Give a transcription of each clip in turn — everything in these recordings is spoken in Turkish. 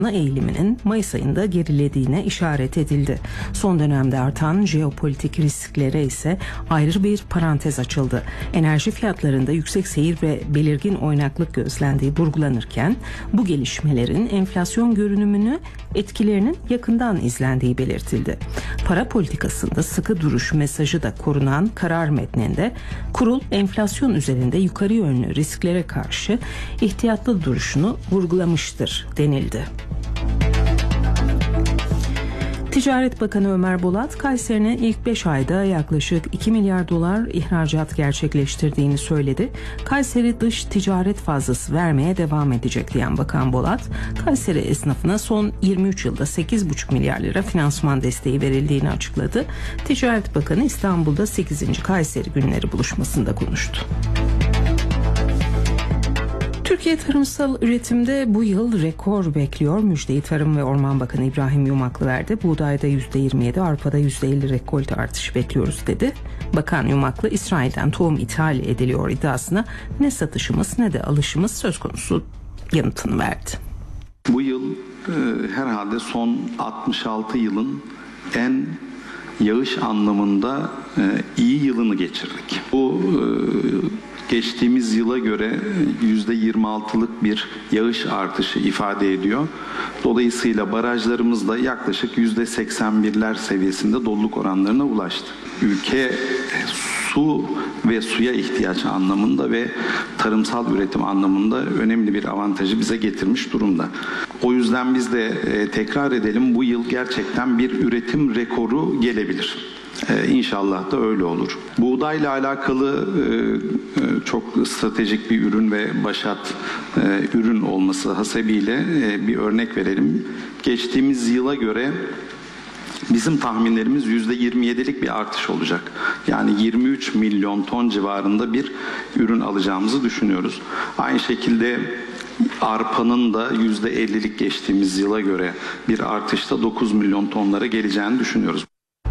eğiliminin Mayıs ayında gerilediğine işaret edildi. Son dönemde artan jeopolitik risklere ise ayrı bir parantez açıldı. Enerji fiyatlarında yüksek seyir ve belirgin oynaklık gözlendiği vurgulanırken bu gelişmelerin enflasyon görünümünü etkilerinin yakından izlendiği belirtildi. Para politikasında sıkı duruş mesajı da korunan karar metninde kurul enflasyon üzerinde yukarı yönlü risklere karşı ihtiyatlı duruşunu vurgulamıştır denildi. Ticaret Bakanı Ömer Bolat, Kayseri'nin ilk 5 ayda yaklaşık 2 milyar dolar ihracat gerçekleştirdiğini söyledi. Kayseri dış ticaret fazlası vermeye devam edecek diyen Bakan Bolat, Kayseri esnafına son 23 yılda 8,5 milyar lira finansman desteği verildiğini açıkladı. Ticaret Bakanı İstanbul'da 8. Kayseri Günleri buluşmasında konuştu. Türkiye tarımsal üretimde bu yıl rekor bekliyor. Müjdeyi Tarım ve Orman Bakanı İbrahim Yumaklı verdi. Buğdayda %27, arpada %50 rekolte artışı bekliyoruz dedi. Bakan Yumaklı, İsrail'den tohum ithal ediliyor iddiasına ne satışımız ne de alışımız söz konusu yanıtını verdi. Bu yıl herhalde son 66 yılın en yağış anlamında iyi yılını geçirdik. Bu geçtiğimiz yıla göre %26'lık bir yağış artışı ifade ediyor. Dolayısıyla barajlarımızda yaklaşık %81'ler seviyesinde doluluk oranlarına ulaştı. Ülke su ve suya ihtiyaç anlamında ve tarımsal üretim anlamında önemli bir avantajı bize getirmiş durumda. O yüzden biz de tekrar edelim, bu yıl gerçekten bir üretim rekoru gelebilir. İnşallah da öyle olur. Buğdayla alakalı çok stratejik bir ürün ve başat ürün olması hasebiyle bir örnek verelim. Geçtiğimiz yıla göre bizim tahminlerimiz %27'lik bir artış olacak. Yani 23 milyon ton civarında bir ürün alacağımızı düşünüyoruz. Aynı şekilde arpanın da %50'lik geçtiğimiz yıla göre bir artışta 9 milyon tonlara geleceğini düşünüyoruz.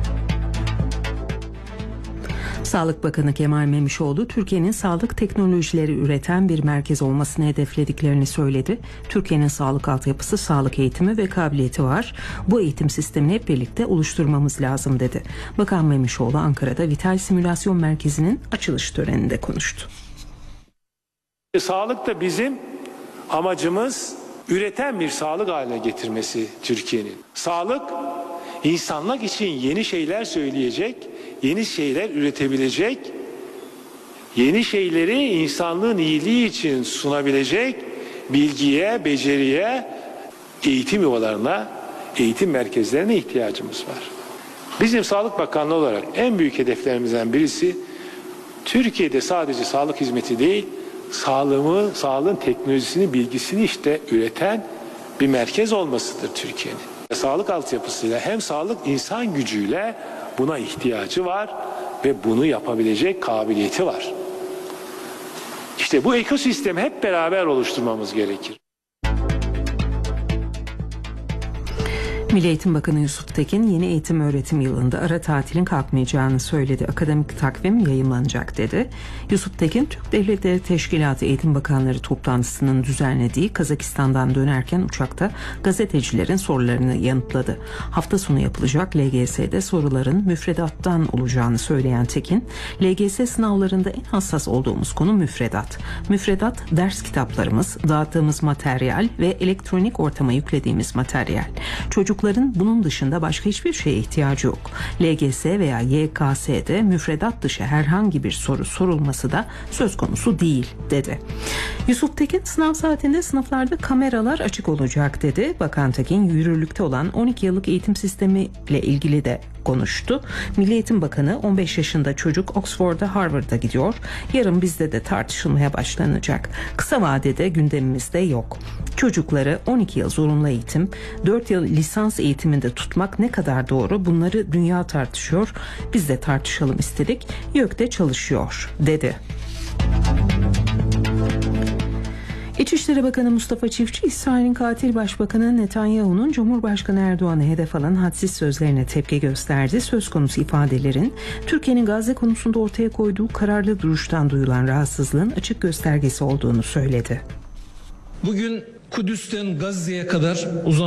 Sağlık Bakanı Kemal Memişoğlu, Türkiye'nin sağlık teknolojileri üreten bir merkez olmasını hedeflediklerini söyledi. Türkiye'nin sağlık altyapısı, sağlık eğitimi ve kabiliyeti var. Bu eğitim sistemini hep birlikte oluşturmamız lazım dedi. Bakan Memişoğlu, Ankara'da Vital Simülasyon Merkezi'nin açılış töreninde konuştu. Sağlık da bizim amacımız üreten bir sağlık haline getirmesi Türkiye'nin. Sağlık, insanlık için yeni şeyler söyleyecek, yeni şeyler üretebilecek, yeni şeyleri insanlığın iyiliği için sunabilecek bilgiye, beceriye, eğitim yuvalarına, eğitim merkezlerine ihtiyacımız var. Bizim Sağlık Bakanlığı olarak en büyük hedeflerimizden birisi Türkiye'de sadece sağlık hizmeti değil, sağlığın teknolojisini, bilgisini işte üreten bir merkez olmasıdır Türkiye'nin. Sağlık altyapısıyla hem sağlık insan gücüyle buna ihtiyacı var ve bunu yapabilecek kabiliyeti var. İşte bu ekosistemi hep beraber oluşturmamız gerekir. Milli Eğitim Bakanı Yusuf Tekin yeni eğitim öğretim yılında ara tatilin kalkmayacağını söyledi. Akademik takvim yayımlanacak dedi. Yusuf Tekin, Türk Devletleri Teşkilatı Eğitim Bakanları toplantısının düzenlediği Kazakistan'dan dönerken uçakta gazetecilerin sorularını yanıtladı. Hafta sonu yapılacak LGS'de soruların müfredattan olacağını söyleyen Tekin, LGS sınavlarında en hassas olduğumuz konu müfredat. Müfredat, ders kitaplarımız, dağıttığımız materyal ve elektronik ortama yüklediğimiz materyal. Çocukların bunun dışında başka hiçbir şeye ihtiyacı yok. LGS veya YKS'de müfredat dışı herhangi bir soru sorulması da söz konusu değil dedi. Yusuf Tekin, sınav saatinde sınıflarda kameralar açık olacak dedi. Bakan Tekin, yürürlükte olan 12 yıllık eğitim sistemiyle ilgili de konuştu. Milli Eğitim Bakanı, 15 yaşında çocuk Oxford'a, Harvard'a gidiyor. Yarın bizde de tartışılmaya başlanacak. Kısa vadede gündemimizde yok. Çocukları 12 yıl zorunlu eğitim, 4 yıl lisans eğitiminde tutmak ne kadar doğru, bunları dünya tartışıyor. Biz de tartışalım istedik. YÖK çalışıyor dedi. İçişleri Bakanı Mustafa Çiftçi, İsrail'in katil başbakanı Netanyahu'nun Cumhurbaşkanı Erdoğan'ı hedef alan hadsiz sözlerine tepki gösterdi. Söz konusu ifadelerin Türkiye'nin Gazze konusunda ortaya koyduğu kararlı duruştan duyulan rahatsızlığın açık göstergesi olduğunu söyledi. Bugün Kudüs'ten Gazze'ye kadar uzanan